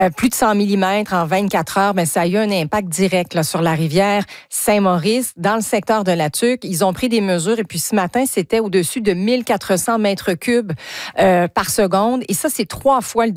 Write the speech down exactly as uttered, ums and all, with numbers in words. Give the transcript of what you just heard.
Euh, plus de cent millimètres en vingt-quatre heures, mais ça a eu un impact direct là, sur la rivière Saint-Maurice. Dans le secteur de la Tuque, ils ont pris des mesures et puis ce matin, c'était au-dessus de mille quatre cents mètres cubes euh, par seconde. Et ça, c'est trois fois le